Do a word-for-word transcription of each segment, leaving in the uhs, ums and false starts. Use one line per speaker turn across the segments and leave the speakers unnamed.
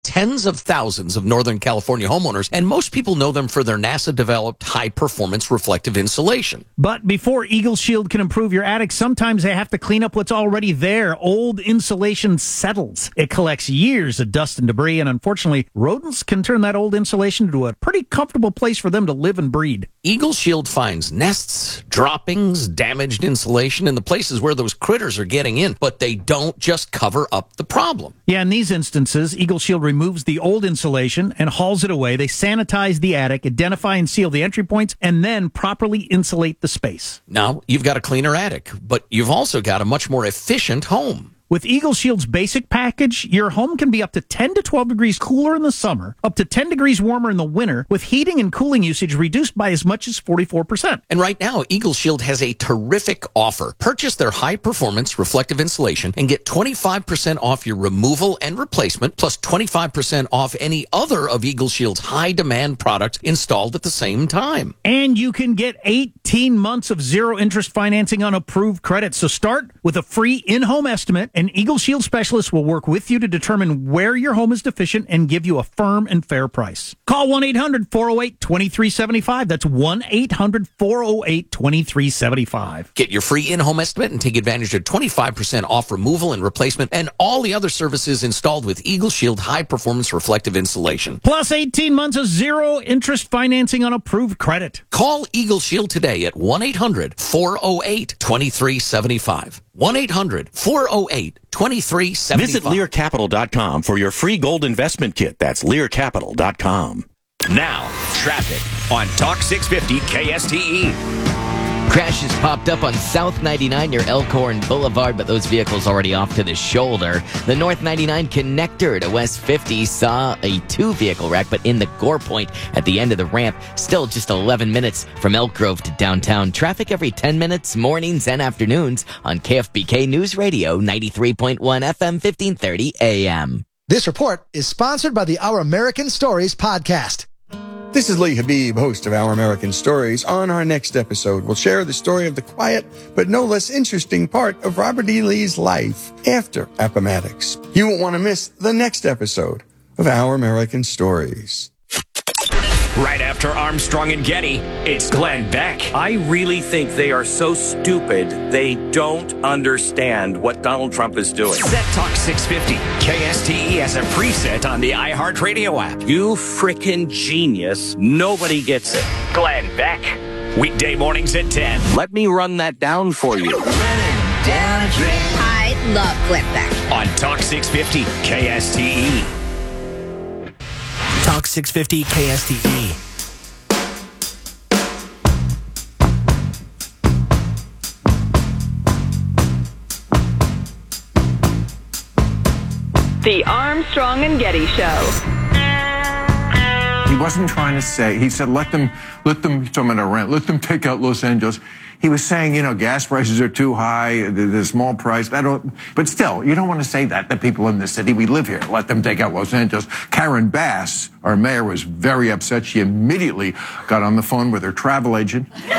tens of thousands of Northern California homeowners, and most people know them for their NASA-developed high-performance reflective insulation.
But before Eagle Shield can improve your attic, sometimes they have to clean up what's already there. Old insulation settles. It collects years of dust and debris, and unfortunately, rodents can turn that old insulation into a pretty comfortable place for them to live and breed.
Eagle Shield finds nests, droppings, damaged insulation in the places where those critters are getting in, but they don't just cover up the problem.
Yeah, in these instances, Eagle Shield removes the old insulation and hauls it away. They sanitize the attic, identify and seal the entry points, and then properly insulate the space.
Now, you've got a cleaner attic, but you've also got a much more efficient home.
With Eagle Shield's basic package, your home can be up to ten to twelve degrees cooler in the summer, up to ten degrees warmer in the winter, with heating and cooling usage reduced by as much as forty-four percent.
And right now, Eagle Shield has a terrific offer. Purchase their high-performance reflective insulation and get twenty-five percent off your removal and replacement, plus twenty-five percent off any other of Eagle Shield's high-demand products installed at the same time.
And you can get eighteen months of zero-interest financing on approved credit. So start with a free in-home estimate. An Eagle Shield specialist will work with you to determine where your home is deficient and give you a firm and fair price. Call one eight hundred four oh eight two three seven five. That's one eight hundred four oh eight two three seven five.
Get your free in-home estimate and take advantage of twenty-five percent off removal and replacement and all the other services installed with Eagle Shield high-performance reflective insulation.
Plus eighteen months of zero-interest financing on approved credit.
Call Eagle Shield today at one eight hundred four oh eight two three seven five. one eight hundred four oh eight two three seven five.
Visit Lear Capital dot com for your free gold investment kit. That's Lear Capital dot com.
Now, traffic on Talk six fifty K S T E.
Crashes popped up on South ninety-nine near Elkhorn Boulevard, but those vehicles already off to the shoulder. The North ninety-nine connector to West fifty saw a two-vehicle wreck, but in the Gore Point at the end of the ramp, still just eleven minutes from Elk Grove to downtown. Traffic every ten minutes, mornings and afternoons on K F B K News Radio, ninety-three point one F M, fifteen thirty A M.
This report is sponsored by the Our American Stories podcast.
This is Lee Habib, host of Our American Stories. On our next episode, we'll share the story of the quiet but no less interesting part of Robert E. Lee's life after Appomattox. You won't want to miss the next episode of Our American Stories.
Right after Armstrong and Getty, it's Glenn Beck.
I really think they are so stupid, they don't understand what Donald Trump is doing.
Set Talk six fifty K S T E as a preset on the iHeartRadio app.
You frickin' genius. Nobody gets it.
Glenn Beck. Weekday mornings at ten.
Let me run that down for you.
I love Glenn Beck.
On Talk six fifty K S T E.
Talk six fifty K S T E.
The Armstrong and Getty Show.
He wasn't trying to say, he said, let them, let them, he's talking about Iran, let them take out Los Angeles. He was saying, you know, gas prices are too high, they're small price. I don't, but still, you don't want to say that to people in the city. We live here. Let them take out Los Angeles. Karen Bass, our mayor, was very upset. She immediately got on the phone with her travel agent. uh,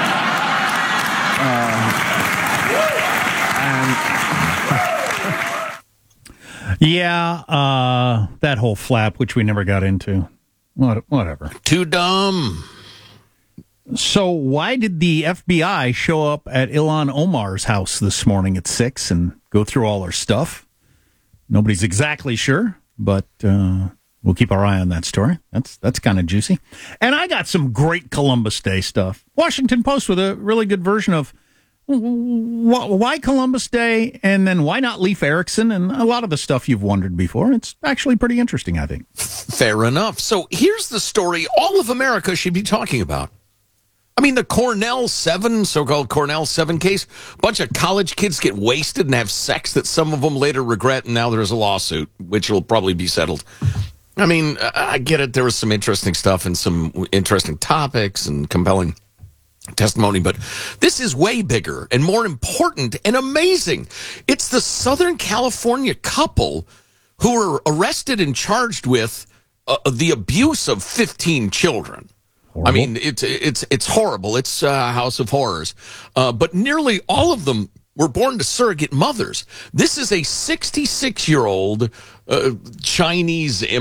and yeah, uh, that whole flap, which we never got into. What, whatever.
Too dumb.
So why did the F B I show up at Ilhan Omar's house this morning at six and go through all her stuff? Nobody's exactly sure, but uh, we'll keep our eye on that story. That's that's kind of juicy. And I got some great Columbus Day stuff. Washington Post with a really good version of why Columbus Day and then why not Leif Erikson and a lot of the stuff you've wondered before. It's actually pretty interesting, I think.
Fair enough. So here's the story all of America should be talking about. I mean, the Cornell seven, so-called Cornell seven case, a bunch of college kids get wasted and have sex that some of them later regret, and now there's a lawsuit, which will probably be settled. I mean, I get it. There was some interesting stuff and some interesting topics and compelling testimony, but this is way bigger and more important and amazing. It's the Southern California couple who were arrested and charged with uh, the abuse of fifteen children. Horrible. I mean, it's it's it's horrible. It's a house of horrors. Uh, but nearly all of them were born to surrogate mothers. This is a sixty-six-year-old uh, Chinese